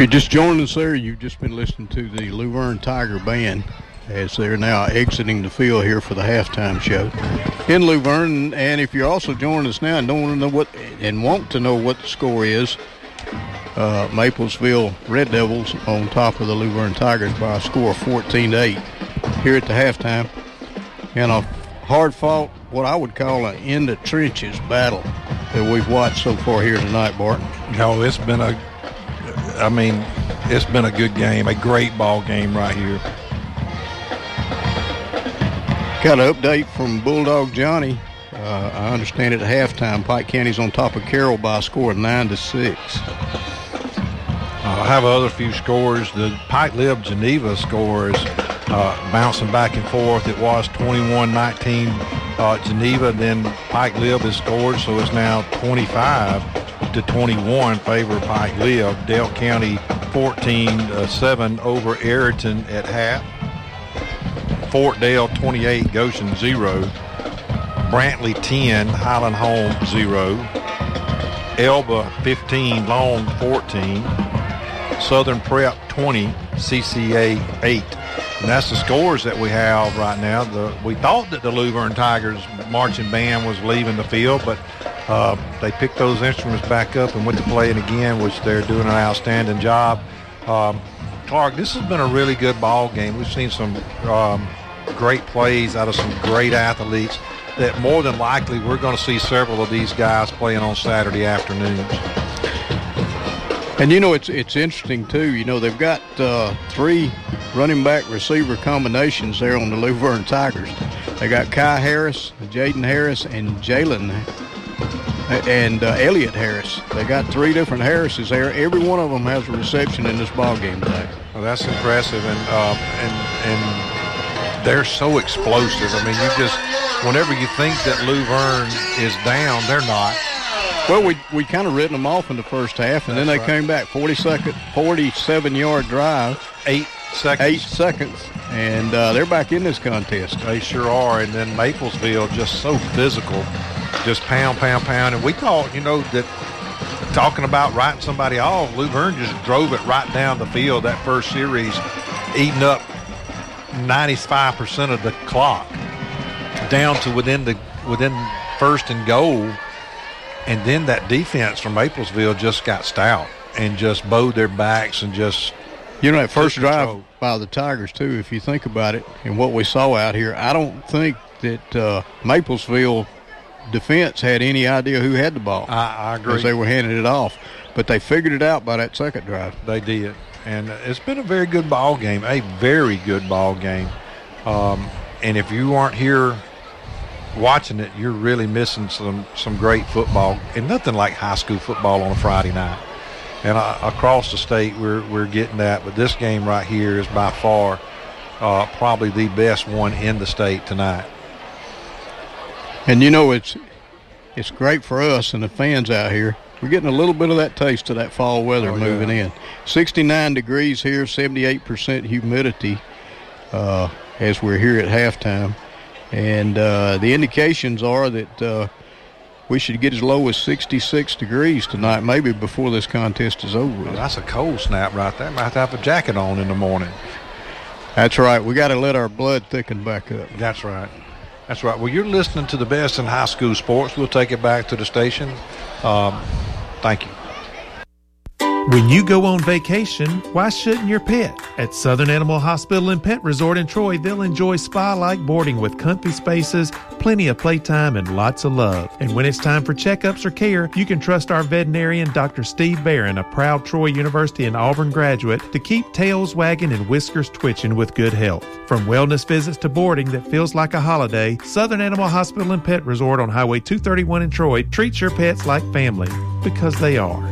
you're just joining us there, you've just been listening to the Luverne Tiger Band as they're now exiting the field here for the halftime show in Luverne. And if you're also joining us now and don't want to know what the score is, Maplesville Red Devils on top of the Luverne Tigers by a score of 14-8 here at the halftime. And a hard-fought, what I would call an in-the-trenches battle that we've watched so far here tonight, Barton. No, it's been a good game, a great ball game right here. Got an update from Bulldog Johnny. I understand at halftime, Pike County's on top of Carroll by a score of 9-6. I have other few scores. The Pike Lib Geneva scores bouncing back and forth. It was 21-19 Geneva. Then Pike Lib has scored, so it's now 25-21 favor of Pike Lib. Dale County 14-7 over Ayrton at half. Fort Dale 28, Goshen 0. Brantley 10, Highland Home 0. Elba 15, Long 14. Southern Prep 20, CCA 8. And that's the scores that we have right now. We thought that the Luverne Tigers marching band was leaving the field, but they picked those instruments back up and went to playing again, which they're doing an outstanding job. Clark, this has been a really good ball game. We've seen some great plays out of some great athletes that more than likely we're going to see several of these guys playing on Saturday afternoons. And, it's interesting, too. They've got 3 running back receiver combinations there on the Luverne Tigers. They got Kai Harris, Jaden Harris, and Jalen and Elliott Harris. They got 3 different Harrises there. Every one of them has a reception in this ball game today. Well, that's impressive, and they're so explosive. I mean, whenever you think that Luverne is down, they're not. Well, we kind of written them off in the first half, and then they came back. 47-yard drive. 8 seconds. And they're back in this contest. They sure are. And then Maplesville just so physical, just pound. And we thought, that talking about writing somebody off, Luverne just drove it right down the field that first series, eating up 95% of the clock down to within first and goal. And then that defense from Maplesville just got stout and just bowed their backs and just that first drive by the Tigers, too, if you think about it, and what we saw out here, I don't think that Maplesville defense had any idea who had the ball. I agree. Because they were handing it off. But they figured it out by that second drive. They did. And it's been a very good ball game, a very good ball game. And if you aren't here watching it, you're really missing some great football, and nothing like high school football on a Friday night. And across the state, we're getting that, but this game right here is by far probably the best one in the state tonight. And it's great for us and the fans out here. We're getting a little bit of that taste of that fall weather moving in. 69 degrees here, 78% humidity as we're here at halftime. And the indications are that we should get as low as 66 degrees tonight, maybe before this contest is over with. Well, that's a cold snap right there. Might have to have a jacket on in the morning. That's right. We got to let our blood thicken back up. That's right. Well, you're listening to the best in high school sports. We'll take it back to the station. Thank you. When you go on vacation, why shouldn't your pet? At Southern Animal Hospital and Pet Resort in Troy, they'll enjoy spa-like boarding with comfy spaces, plenty of playtime, and lots of love. And when it's time for checkups or care, you can trust our veterinarian, Dr. Steve Barron, a proud Troy University and Auburn graduate, to keep tails wagging and whiskers twitching with good health. From wellness visits to boarding that feels like a holiday, Southern Animal Hospital and Pet Resort on Highway 231 in Troy treats your pets like family, because they are.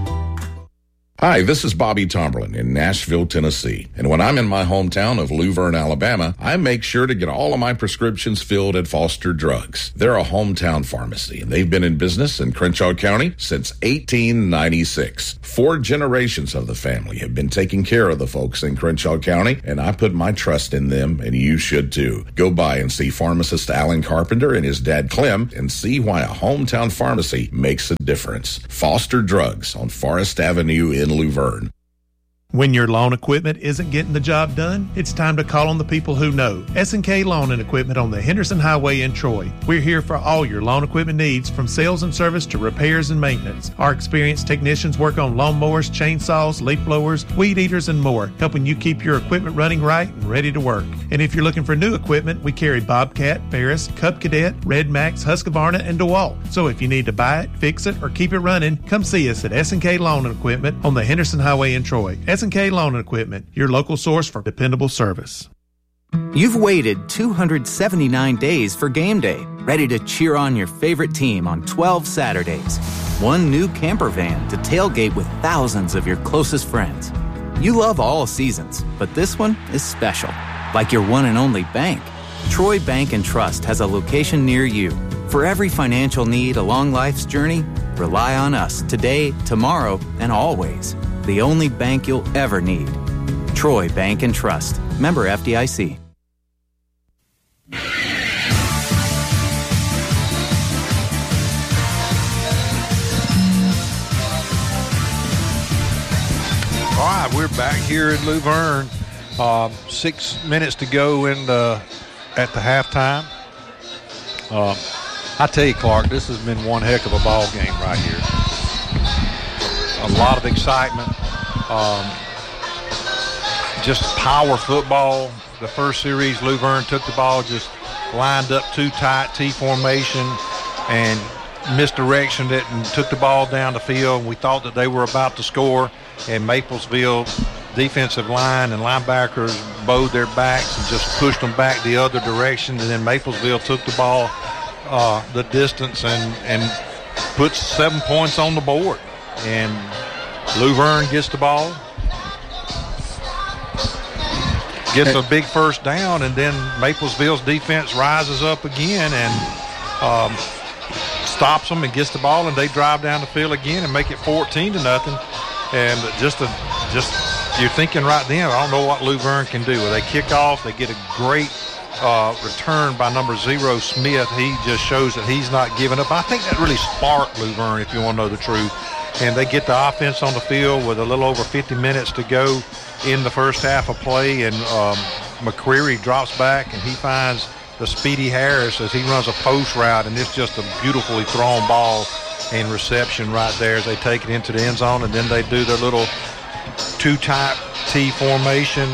Hi, this is Bobby Tomberlin in Nashville, Tennessee. And when I'm in my hometown of Luverne, Alabama, I make sure to get all of my prescriptions filled at Foster Drugs. They're a hometown pharmacy, and they've been in business in Crenshaw County since 1896. 4 generations of the family have been taking care of the folks in Crenshaw County, and I put my trust in them, and you should too. Go by and see pharmacist Alan Carpenter and his dad Clem and see why a hometown pharmacy makes a difference. Foster Drugs on Forest Avenue in Luverne. When your lawn equipment isn't getting the job done, it's time to call on the people who know. S&K Lawn and Equipment on the Henderson Highway in Troy. We're here for all your lawn equipment needs, from sales and service to repairs and maintenance. Our experienced technicians work on lawnmowers, chainsaws, leaf blowers, weed eaters, and more, helping you keep your equipment running right and ready to work. And if you're looking for new equipment, we carry Bobcat, Ferris, Cub Cadet, Red Max, Husqvarna, and DeWalt. So if you need to buy it, fix it, or keep it running, come see us at S&K Lawn and Equipment on the Henderson Highway in Troy. S&K Lawn and Equipment, your local source for dependable service. You've waited 279 days for game day, ready to cheer on your favorite team on 12 Saturdays. One new camper van to tailgate with thousands of your closest friends. You love all seasons, but this one is special, like your one and only bank. Troy Bank and Trust has a location near you. For every financial need along life's journey, rely on us today, tomorrow, and always. The only bank you'll ever need. Troy Bank and Trust. Member FDIC. All right, we're back here at Luverne. 6 minutes to go at the halftime. I tell you, Clark, this has been one heck of a ball game right here. A lot of excitement. Just power football. The first series, Luverne took the ball, just lined up too tight, T formation, and misdirectioned it and took the ball down the field. And we thought that they were about to score, and Maplesville defensive line and linebackers bowed their backs and just pushed them back the other direction. And then Maplesville took the ball the distance and puts 7 points on the board. And Luverne gets the ball, gets a big first down, and then Maplesville's defense rises up again and stops them and gets the ball, and they drive down the field again and make it 14-0. And just you're thinking right then, I don't know what Luverne can do. They kick off, they get a great return by number 0, Smith. He just shows that he's not giving up. I think that really sparked Luverne, if you want to know the truth. And they get the offense on the field with a little over 50 minutes to go in the first half of play. And McCreary drops back, and he finds the Speedy Harris as he runs a post route. And it's just a beautifully thrown ball and reception right there as they take it into the end zone. And then they do their little two-type T formation,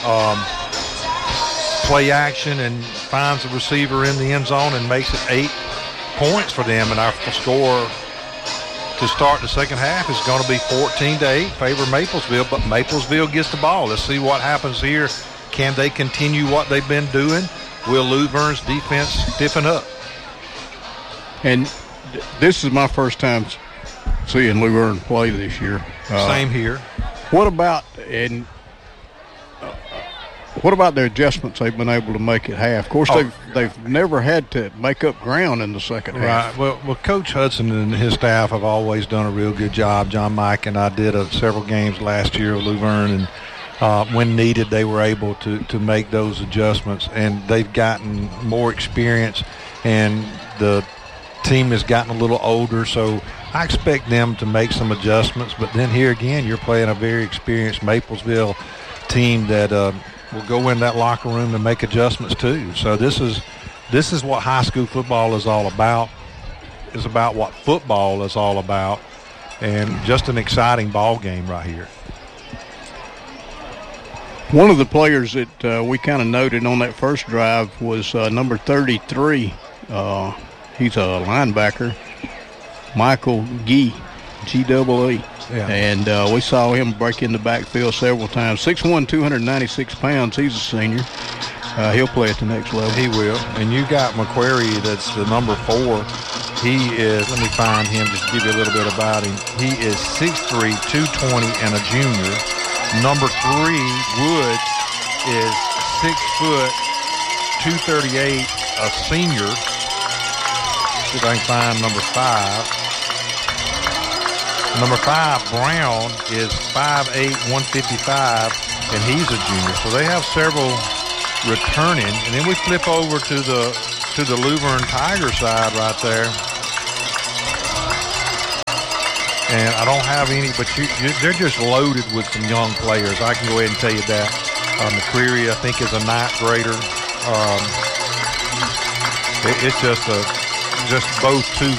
play action, and finds the receiver in the end zone and makes it 8 points for them. And our score to start the second half is going to be 14-8, favor Maplesville, but Maplesville gets the ball. Let's see what happens here. Can they continue what they've been doing? Will Luverne's defense stiffen up? And this is my first time seeing Luverne play this year. Same here. What about their adjustments they've been able to make at half? Of course, they've never had to make up ground in the second half. Right. Well, Coach Hudson and his staff have always done a real good job. John Mike and I did several games last year with Luverne, and when needed, they were able to make those adjustments. And they've gotten more experience, and the team has gotten a little older, so I expect them to make some adjustments. But then here again, you're playing a very experienced Maplesville team that will go in that locker room and make adjustments too. So this is what high school football is all about. It's about what football is all about, and just an exciting ball game right here. One of the players that we kind of noted on that first drive was number 33. He's a linebacker, Michael Gee, G-double-E. Yeah. And we saw him break in the backfield several times. 6'1", 296 pounds. He's a senior. He'll play at the next level. He will. And you got McQuarrie, that's the number 4. He is, let me find him, just to give you a little bit about him. He is 6'3", 220, and a junior. Number 3, Woods, is 6 foot, 238, a senior. See if I can find number 5. Number 5, Brown, is 5'8", 155, and he's a junior. So they have several returning. And then we flip over to the Luverne Tiger side right there. And I don't have any, but they're just loaded with some young players. I can go ahead and tell you that. McCreary, I think, is a 9th grader. It's just both two